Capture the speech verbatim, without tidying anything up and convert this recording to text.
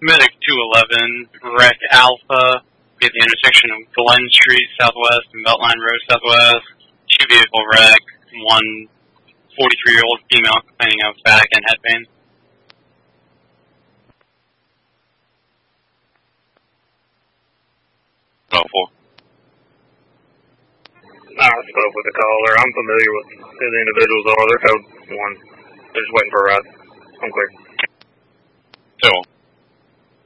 Medic two eleven, Wreck Alpha, be at the intersection of Glen Street Southwest and Beltline Road Southwest. Two vehicle wreck, one forty-three-year-old female complaining of back and head pain. twelve four. I spoke with the caller. I'm familiar with who the individuals are. They're code one. They're just waiting for a ride. I'm clear. So.